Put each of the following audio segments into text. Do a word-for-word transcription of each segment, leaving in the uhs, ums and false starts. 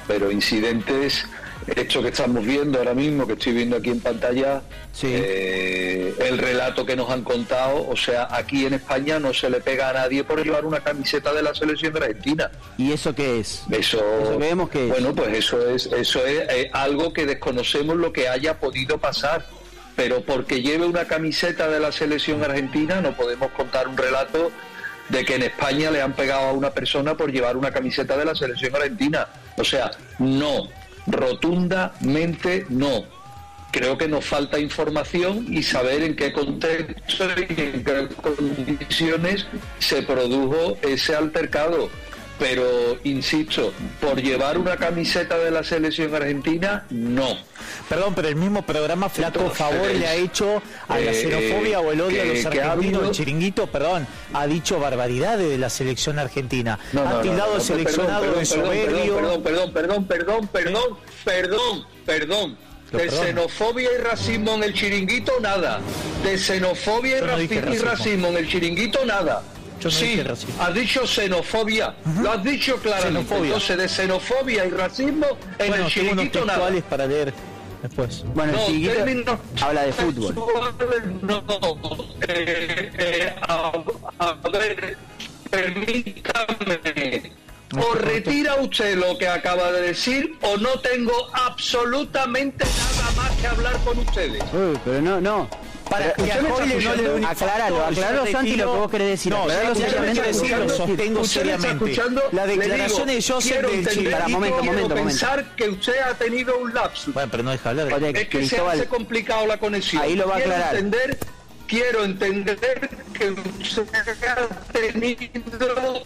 pero incidentes, esto que estamos viendo ahora mismo, que estoy viendo aquí en pantalla, sí. eh, el relato que nos han contado, o sea, aquí en España no se le pega a nadie por llevar una camiseta de la selección de Argentina. ¿Y eso qué es? Eso, ¿Eso que vemos qué es? Bueno, pues eso es, eso es eh, algo que desconocemos lo que haya podido pasar, pero porque lleve una camiseta de la selección argentina no podemos contar un relato de que en España le han pegado a una persona por llevar una camiseta de la selección argentina. O sea, no. Rotundamente no. Creo que nos falta información y saber en qué contexto y en qué condiciones se produjo ese altercado. Pero, insisto, por llevar una camiseta de la selección argentina, no. Perdón, pero el mismo programa Flaco Entonces, Favor le ha hecho a la xenofobia eh, o el odio que, a los argentinos. Habido... El Chiringuito, perdón, ha dicho barbaridades de la selección argentina. No, ha no, tildado no, no, al no, seleccionado perdón, de perdón, soberbio. Perdón, perdón, perdón, perdón, perdón, perdón, perdón. De perdón. Xenofobia y racismo en el Chiringuito, nada. De xenofobia y, no racismo, racismo. y racismo en el Chiringuito, nada. No sí, has dicho xenofobia, uh-huh. Lo has dicho claramente. Xenofobia. Entonces, de xenofobia y racismo en bueno, el Chiringuito nada. Para leer después. Bueno, no, el Chiringuito términos habla de fútbol. No, eh, eh, a, a ver, permítame. O retira usted lo que acaba de decir o no tengo absolutamente nada más que hablar con ustedes. Uy, pero no, no. Para que a Joyle no le dé un aclaralo, aclaralo, Santi, lo que vos querés decir. No, aclaralo seriamente, decir, lo sostengo seriamente. La declaración de Joseph del Chile. Para, momento, momento, pensar momento. que usted ha tenido un lapsus. Bueno, pero no deja hablar. Oye, es que Cristóbal, se hace complicado la conexión. Ahí lo va a aclarar. Quiero entender, quiero entender que usted ha tenido...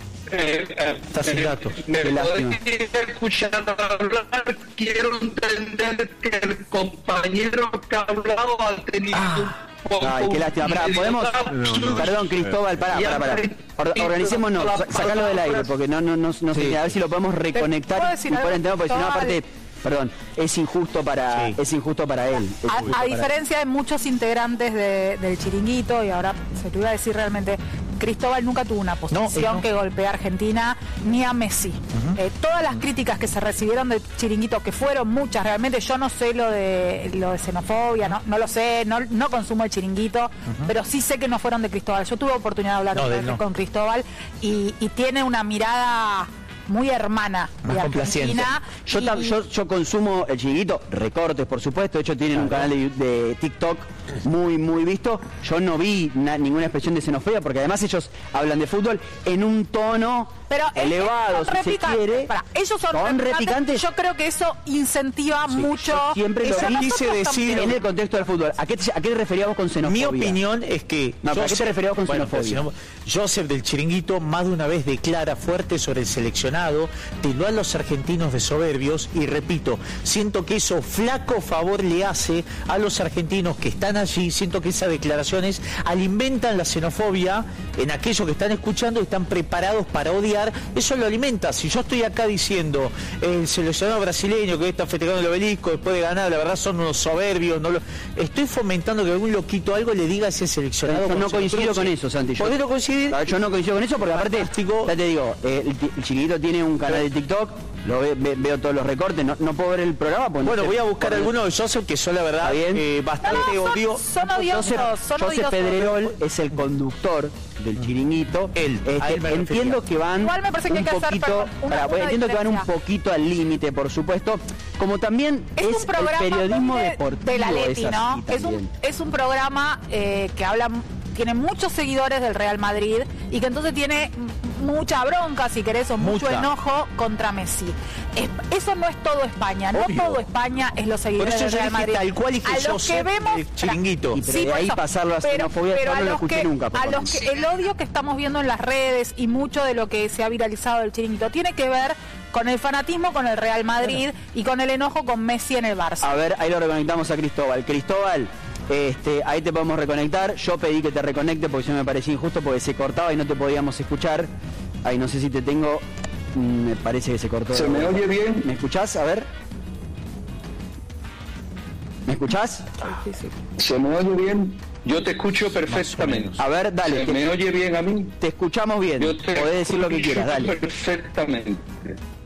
Eh, eh, Está sin datos. Me podéis escuchar hablar. Quiero entender que el compañero que ha hablado ha tenido ah. un poco. Ay, qué lástima. Pará, podemos. No, no. Perdón, Cristóbal, pará, pará, pará. Or, organicémonos, sacalo del aire, porque no, no, no, no sí. sé, a ver si lo podemos reconectar y por entender, porque si no, aparte. Perdón, es injusto para sí. es injusto para él. A, injusto a diferencia él. de muchos integrantes de, del Chiringuito, y ahora se te iba a decir realmente, Cristóbal nunca tuvo una posición no, no. que golpee a Argentina ni a Messi. Uh-huh. Eh, todas las críticas que se recibieron del Chiringuito, que fueron muchas, realmente yo no sé lo de lo de xenofobia, no, no lo sé, no, no consumo el Chiringuito, uh-huh. pero sí sé que no fueron de Cristóbal. Yo tuve oportunidad de hablar no, de no. con Cristóbal y, y tiene una mirada muy hermana de Argentina. Yo, y... yo, yo consumo el Chiringuito, recortes por supuesto, de hecho tienen claro. un canal de, de TikTok muy muy visto. Yo no vi na, ninguna expresión de xenofobia, porque además ellos hablan de fútbol en un tono pero elevado, es, es, si se quiere. Para, ellos son, son repicantes. Yo creo que eso incentiva sí, mucho. Siempre lo quise decir en el contexto del fútbol. ¿A qué, te, ¿A qué te referías vos con xenofobia? Mi opinión es que no, Joseph, ¿a qué te referías con bueno, xenofobia? No, Joseph del Chiringuito más de una vez declara fuerte sobre el seleccionado, tildó a los argentinos de soberbios y repito, siento que eso flaco favor le hace a los argentinos que están allí. Siento que esas declaraciones alimentan la xenofobia en aquellos que están escuchando y están preparados para odiar. Eso lo alimenta. Si yo estoy acá diciendo el seleccionado brasileño que está festejando el obelisco después de ganar, la verdad son unos soberbios, no lo... estoy fomentando que algún loquito algo le diga a ese seleccionado. Yo no coincido con eso, Santi. ¿Podés no coincidir? Yo no coincido con eso porque aparte, ya te digo, eh, el, el Chiringuito tiene un canal de TikTok, lo ve, ve, veo todos los recortes, no, no puedo ver el programa. Pues bueno, no sé, voy a buscar algunos de Joseph que son la verdad eh, bastante no, son, odiosos. Son odiosos, Joseph, son Joseph odiosos. Pedrerol es el conductor del Chiringuito. Él, este, él entiendo que van Igual me parece que un hay que poquito, hacer, una, para, una entiendo que van un poquito al límite, por supuesto, como también es, es un programa el periodismo de, deportivo de la Leti, es ¿no? Es un, es un programa eh, que habla, tiene muchos seguidores del Real Madrid y que entonces tiene mucha bronca, si querés, o mucho Mucha. enojo contra Messi. Es, eso no es todo España, no Obvio. todo España es los seguidores Por eso del Real Madrid. Tal cual y que a los que vemos el Chiringuito. Y pero sí, de ahí eso, pasarlo a xenofobia, pero no a lo los escuché que, nunca. a los que el odio que estamos viendo en las redes y mucho de lo que se ha viralizado del Chiringuito tiene que ver con el fanatismo con el Real Madrid bueno. y con el enojo con Messi en el Barça. A ver, ahí lo reconectamos a Cristóbal. Cristóbal, este, ahí te podemos reconectar. Yo pedí que te reconecte porque eso me parecía injusto porque se cortaba y no te podíamos escuchar. Ahí no sé si te tengo... Me parece que se cortó. ¿Se me oye bien? ¿Me escuchás? A ver. ¿Me escuchás? ¿Se me oye bien? Yo te escucho perfectamente. A ver, dale. ¿Se te, me oye bien a mí? Te escuchamos bien. Yo te Podés decir lo que quieras, dale. Perfectamente.